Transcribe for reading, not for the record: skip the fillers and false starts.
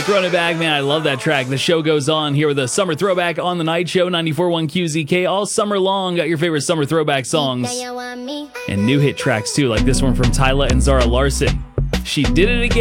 Run It Back, man, I love that track. The show goes on here with a summer throwback on the night show, 94.1 QZK, all summer long. Got your favorite summer throwback songs and new hit tracks too, like this one from Tyla and Zara Larsson. She Did It Again.